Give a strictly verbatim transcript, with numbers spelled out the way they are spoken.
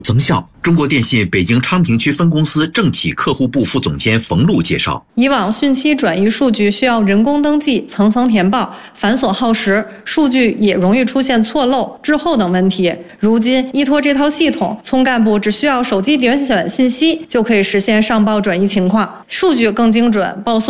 增效。中国电信北京昌平区分公司政企客户部副总监冯璐介绍， 以往讯息转移数据需要人工登记、层层填报，繁琐耗时，数据也容易出现错漏、滞后等问题。如今依托这套系统，村干部只需要手机点选信息，就可以实现上报转移情况，数据更精准，报送